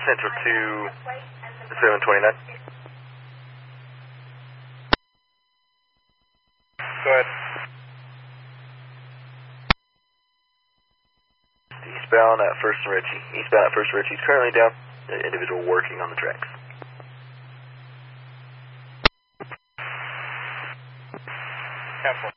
Central to 729. Go ahead. Eastbound at First and Ritchie. Eastbound at First and Ritchie. He's currently down. The individual working on the tracks. Cancel.